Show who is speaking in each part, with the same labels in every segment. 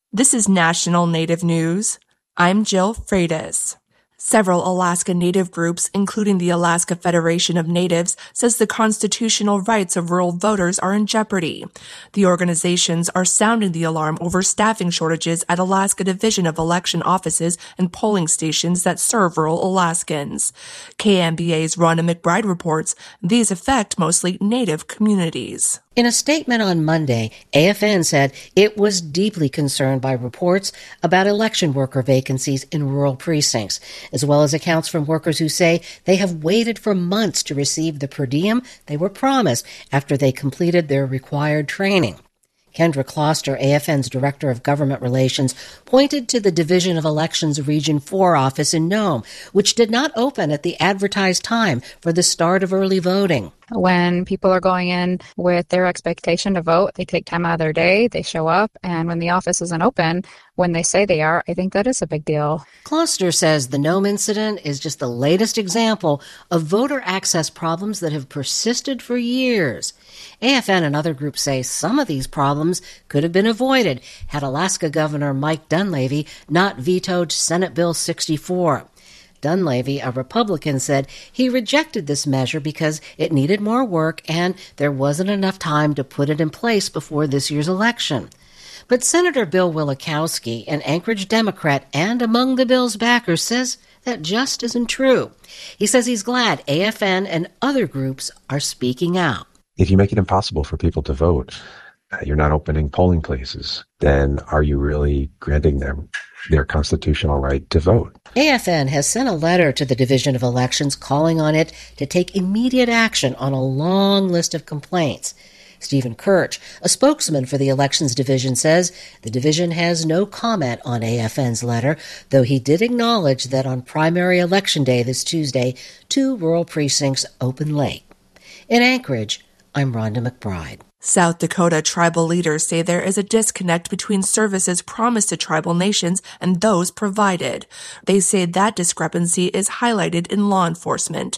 Speaker 1: This is National Native News. I'm Jill Freitas. Several Alaska Native groups, including the Alaska Federation of Natives, says the constitutional rights of rural voters are in jeopardy. The organizations are sounding the alarm over staffing shortages at Alaska Division of Election offices and polling stations that serve rural Alaskans. KMBA's Rhonda McBride reports these affect mostly Native communities.
Speaker 2: In a statement on Monday, AFN said it was deeply concerned by reports about election worker vacancies in rural precincts, as well as accounts from workers who say they have waited for months to receive the per diem they were promised after they completed their required training. Kendra Kloster, AFN's Director of Government Relations, pointed to the Division of Elections Region 4 office in Nome, which did not open at the advertised time for the start of early voting.
Speaker 3: When people are going in with their expectation to vote, they take time out of their day, they show up, and when the office isn't open, when they say they are, I think that is a big deal.
Speaker 2: Kloster says the Nome incident is just the latest example of voter access problems that have persisted for years. AFN and other groups say some of these problems could have been avoided had Alaska Governor Mike Dunleavy not vetoed Senate Bill 64. Dunleavy, a Republican, said he rejected this measure because it needed more work and there wasn't enough time to put it in place before this year's election. But Senator Bill Wielechowski, an Anchorage Democrat and among the bill's backers, says that just isn't true. He says he's glad AFN and other groups are speaking out.
Speaker 4: If you make it impossible for people to vote, you're not opening polling places, then are you really granting them their constitutional right to vote?
Speaker 2: AFN has sent a letter to the Division of Elections calling on it to take immediate action on a long list of complaints. Stephen Kirch, a spokesman for the Elections Division, says the division has no comment on AFN's letter, though he did acknowledge that on primary election day this Tuesday, 2 rural precincts open late. In Anchorage, I'm Rhonda McBride.
Speaker 1: South Dakota tribal leaders say there is a disconnect between services promised to tribal nations and those provided. They say that discrepancy is highlighted in law enforcement.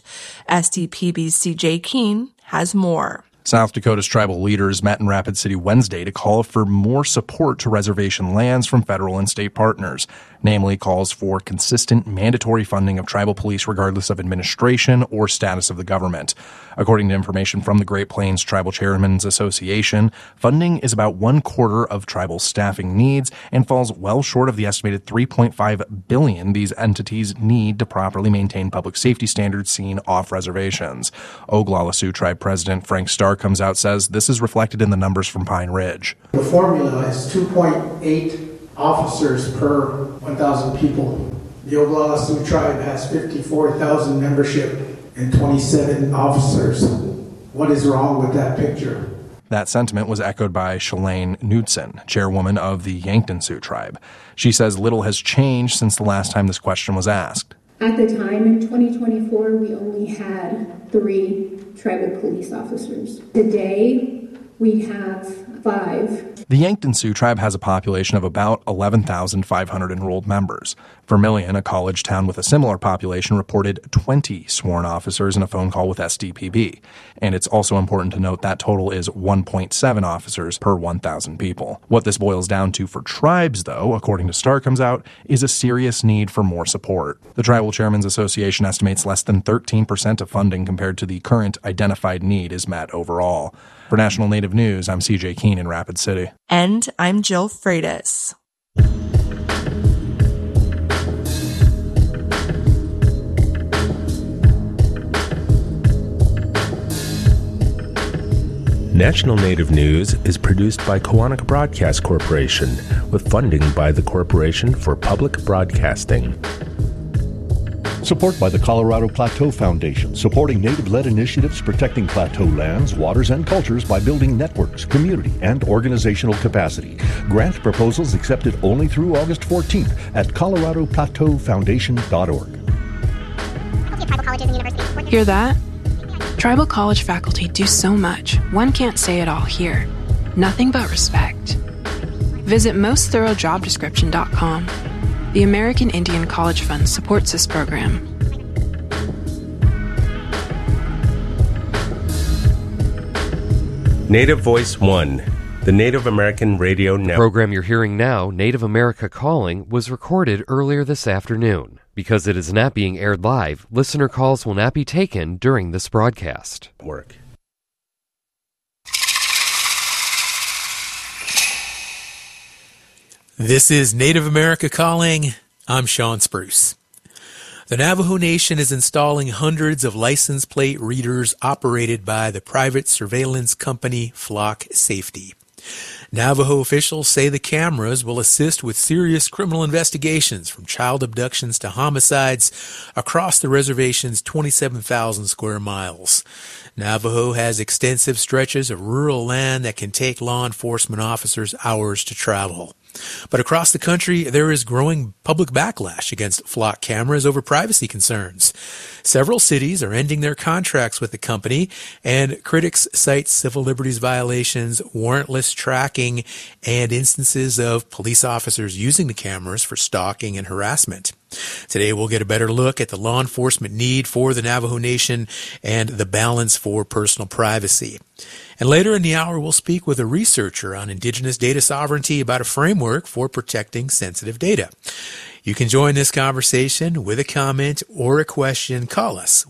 Speaker 1: SDPB's CJ Keene has more.
Speaker 5: South Dakota's tribal leaders met in Rapid City Wednesday to call for more support to reservation lands from federal and state partners, namely calls for consistent mandatory funding of tribal police regardless of administration or status of the government. According to information from the Great Plains Tribal Chairmen's Association, funding is about 1/4 of tribal staffing needs and falls well short of the estimated $3.5 billion these entities need to properly maintain public safety standards seen off reservations. Oglala Sioux Tribe President Frank Starr comes out says this is reflected in the numbers from Pine Ridge.
Speaker 6: The formula is 2.8 officers per 1,000 people. The Oglala Sioux Tribe has 54,000 membership and 27 officers. What is wrong with that picture?
Speaker 5: That sentiment was echoed by Shalane Knudsen, chairwoman of the Yankton Sioux Tribe. She says little has changed since the last time this question was asked.
Speaker 7: At the time in 2024, we only had 3 tribal police officers. Today, we have 5.
Speaker 5: The Yankton Sioux Tribe has a population of about 11,500 enrolled members. Vermilion, a college town with a similar population, reported 20 sworn officers in a phone call with SDPB. And it's also important to note that total is 1.7 officers per 1,000 people. What this boils down to for tribes, though, according to Star Comes Out, is a serious need for more support. The Tribal Chairmen's Association estimates less than 13% of funding compared to the current identified need is met overall. For National Native News, I'm CJ Keene in Rapid City.
Speaker 1: And I'm Jill Freitas.
Speaker 8: National Native News is produced by Koahnic Broadcast Corporation with funding by the Corporation for Public Broadcasting.
Speaker 9: Support by the Colorado Plateau Foundation, supporting Native-led initiatives protecting plateau lands, waters, and cultures by building networks, community, and organizational capacity. Grant proposals accepted only through August 14th at coloradoplateaufoundation.org.
Speaker 10: Hear that? Tribal college faculty do so much, one can't say it all here. Nothing but respect. Visit mostthoroughdjobdescription.com. The American Indian College Fund supports this program.
Speaker 8: Native Voice One, The Native American Radio Network.
Speaker 11: The program you're hearing now, Native America Calling, was recorded earlier this afternoon. Because it is not being aired live, listener calls will not be taken during this broadcast.
Speaker 8: Work.
Speaker 12: This is Native America Calling. I'm Sean Spruce. The Navajo Nation is installing hundreds of license plate readers operated by the private surveillance company Flock Safety. Navajo officials say the cameras will assist with serious criminal investigations from child abductions to homicides across the reservation's 27,000 square miles. Navajo has extensive stretches of rural land that can take law enforcement officers hours to travel. But across the country, there is growing public backlash against Flock cameras over privacy concerns. Several cities are ending their contracts with the company, and critics cite civil liberties violations, warrantless tracking, and instances of police officers using the cameras for stalking and harassment. Today, we'll get a better look at the law enforcement need for the Navajo Nation and the balance for personal privacy. And later in the hour, we'll speak with a researcher on indigenous data sovereignty about a framework for protecting sensitive data. You can join this conversation with a comment or a question. Call us.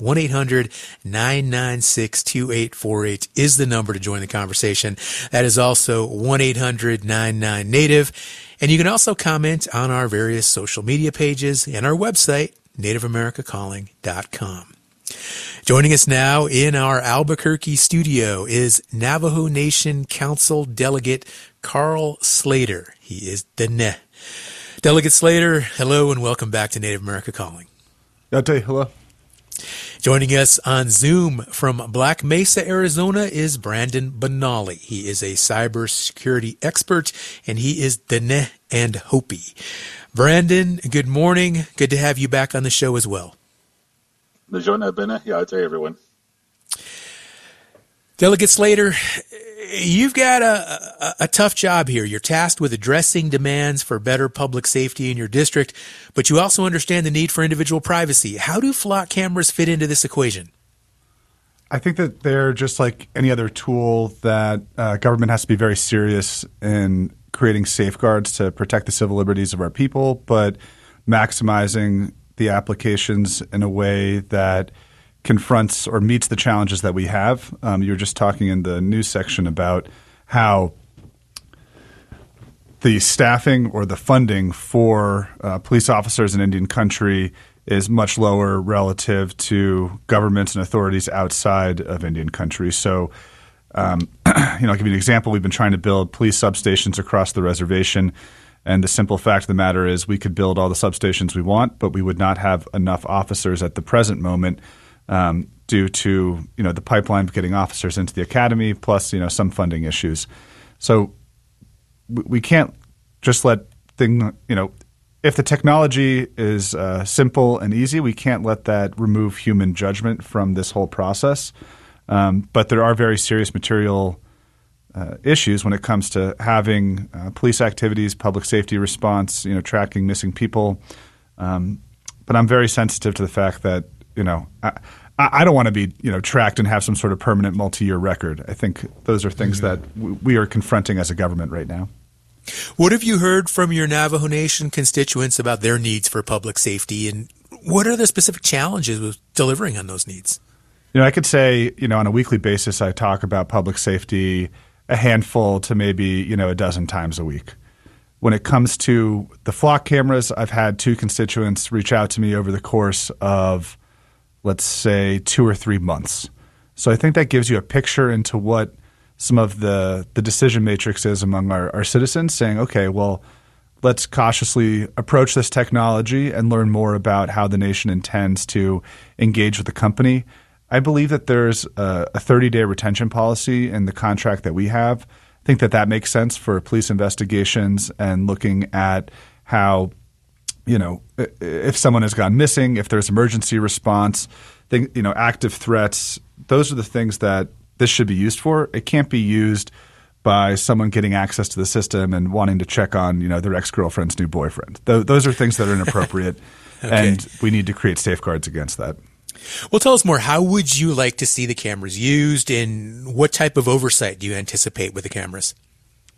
Speaker 12: 1-800-996-2848 is the number to join the conversation. That is also 1-800-99-NATIVE. And you can also comment on our various social media pages and our website, NativeAmericaCalling.com. Joining us now in our Albuquerque studio is Navajo Nation Council Delegate Carl Slater. He is the NE. Delegate Slater, hello and welcome back to Native America Calling.
Speaker 13: Hello.
Speaker 12: Joining us on Zoom from Black Mesa, Arizona is Brandon Benally. He is a cybersecurity expert and he is the NE and Hopi. Brandon, good morning. Good to have you back on the show as well.
Speaker 14: Yeah, everyone.
Speaker 12: Delegate Slater, you've got a tough job here. You're tasked with addressing demands for better public safety in your district, but you also understand the need for individual privacy. How do Flock cameras fit into this equation?
Speaker 13: I think that they're just like any other tool that government has to be very serious in creating safeguards to protect the civil liberties of our people, but maximizing the applications in a way that confronts or meets the challenges that we have. You were just talking in the news section about how the staffing or the funding for police officers in Indian country is much lower relative to governments and authorities outside of Indian country. So, I'll give you an example. We've been trying to build police substations across the reservation. And the simple fact of the matter is we could build all the substations we want, but we would not have enough officers at the present moment due to, the pipeline of getting officers into the academy plus, some funding issues. So we can't just let if the technology is simple and easy, we can't let that remove human judgment from this whole process. But there are very serious material issues when it comes to having police activities, public safety response, tracking missing people. But I'm very sensitive to the fact that, I don't want to be, tracked and have some sort of permanent multi-year record. I think those are things that we are confronting as a government right now.
Speaker 12: What have you heard from your Navajo Nation constituents about their needs for public safety, and what are the specific challenges with delivering on those needs?
Speaker 13: I could say, on a weekly basis, I talk about public safety a handful to maybe, a dozen times a week. When it comes to the Flock cameras, I've had two constituents reach out to me over the course of, let's say, 2 or 3 months. So I think that gives you a picture into what some of the decision matrix is among our citizens, saying, okay, well, let's cautiously approach this technology and learn more about how the nation intends to engage with the company. I believe that there's a 30-day retention policy in the contract that we have. I think that makes sense for police investigations and looking at how, if someone has gone missing, if there's emergency response, active threats. Those are the things that this should be used for. It can't be used by someone getting access to the system and wanting to check on, their ex-girlfriend's new boyfriend. Those are things that are inappropriate, okay. And we need to create safeguards against that.
Speaker 12: Well, tell us more. How would you like to see the cameras used, and what type of oversight do you anticipate with the cameras?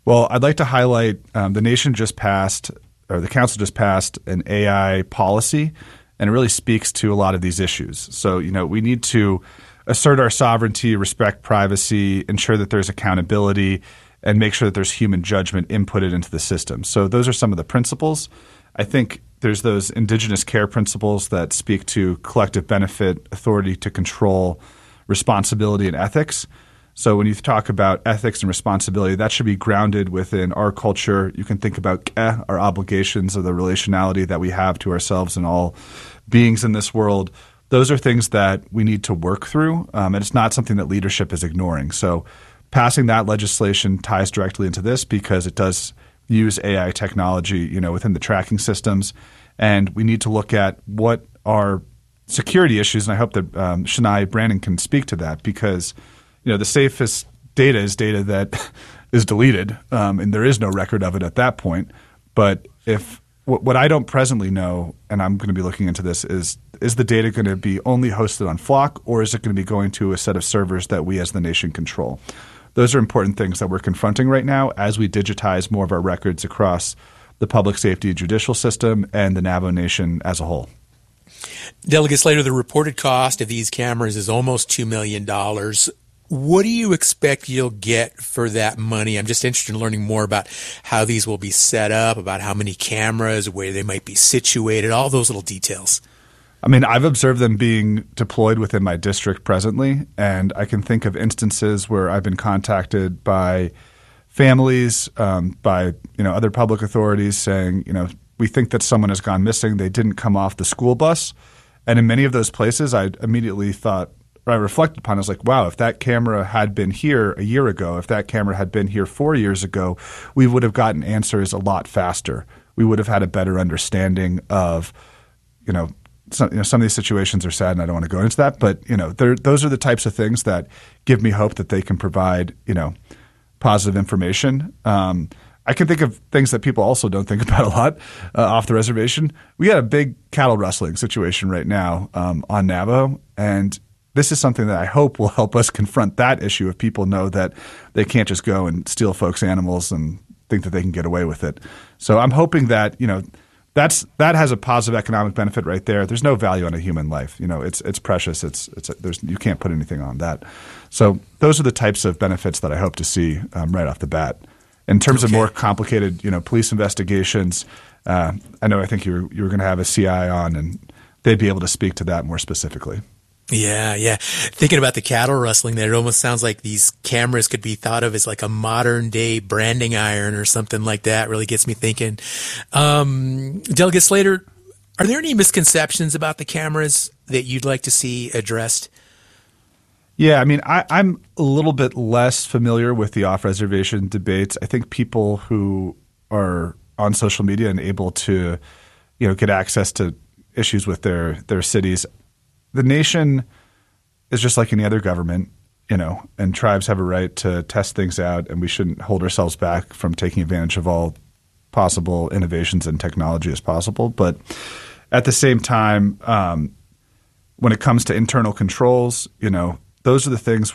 Speaker 13: Well, I'd like to highlight the nation just passed, or the council just passed, an AI policy, and it really speaks to a lot of these issues. So, we need to assert our sovereignty, respect privacy, ensure that there's accountability, and make sure that there's human judgment inputted into the system. So those are some of the principles. I think there's those indigenous care principles that speak to collective benefit, authority to control, responsibility, and ethics. So when you talk about ethics and responsibility, that should be grounded within our culture. You can think about our obligations or the relationality that we have to ourselves and all beings in this world. Those are things that we need to work through, and it's not something that leadership is ignoring. So passing that legislation ties directly into this because it does use AI technology, within the tracking systems. And we need to look at what are security issues, and I hope that Shania Brandon can speak to that because the safest data is data that is deleted, and there is no record of it at that point. But if what I don't presently know, and I'm going to be looking into this, is the data going to be only hosted on Flock, or is it going to be going to a set of servers that we as the nation control? Those are important things that we're confronting right now as we digitize more of our records across the public safety judicial system and the Navajo Nation as a whole.
Speaker 12: Delegate Slater, the reported cost of these cameras is almost $2 million. What do you expect you'll get for that money? I'm just interested in learning more about how these will be set up, about how many cameras, where they might be situated, all those little details.
Speaker 13: I mean, I've observed them being deployed within my district presently, and I can think of instances where I've been contacted by families, by other public authorities saying, we think that someone has gone missing. They didn't come off the school bus. And in many of those places, I immediately thought, or I reflected upon, I was like, wow, if that camera had been here a year ago, if that camera had been here 4 years ago, we would have gotten answers a lot faster. We would have had a better understanding of, some of these situations are sad, and I don't want to go into that. But those are the types of things that give me hope that they can provide positive information. I can think of things that people also don't think about a lot off the reservation. We got a big cattle rustling situation right now on Navajo, and this is something that I hope will help us confront that issue if people know that they can't just go and steal folks' animals and think that they can get away with it. So I'm hoping that that has a positive economic benefit right there. There's no value on a human life. It's precious. You can't put anything on that. So those are the types of benefits that I hope to see right off the bat. In terms of more complicated, police investigations, I think you were going to have a CI on, and they'd be able to speak to that more specifically.
Speaker 12: Yeah. Thinking about the cattle rustling there, it almost sounds like these cameras could be thought of as like a modern day branding iron or something like that. Really gets me thinking. Delegate Slater, are there any misconceptions about the cameras that you'd like to see addressed?
Speaker 13: Yeah, I mean, I'm a little bit less familiar with the off-reservation debates. I think people who are on social media and able to, get access to issues with their cities, the nation is just like any other government, and tribes have a right to test things out, and we shouldn't hold ourselves back from taking advantage of all possible innovations in technology as possible. But at the same time, when it comes to internal controls, those are the things